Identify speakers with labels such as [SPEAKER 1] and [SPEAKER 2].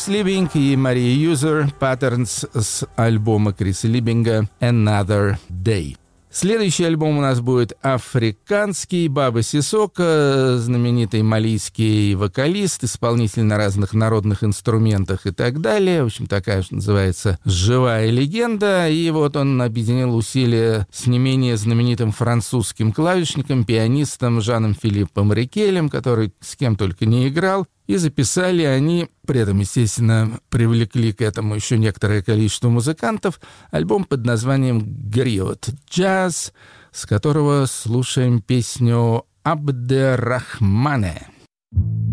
[SPEAKER 1] Крис Либинг и Мария Юзер «Patterns» с альбома Криса Либинга «Another Day». Следующий альбом у нас будет африканский. Баба Сисоко, знаменитый малийский вокалист, исполнитель на разных народных инструментах и так далее. В общем, такая, что называется, живая легенда. И вот он объединил усилия с не менее знаменитым французским клавишником, пианистом Жаном Филиппом Рикелем, который с кем только не играл. И записали они, при этом, естественно, привлекли к этому еще некоторое количество музыкантов, альбом под названием «Гриот Джаз», с которого слушаем песню «Абдеррахмане».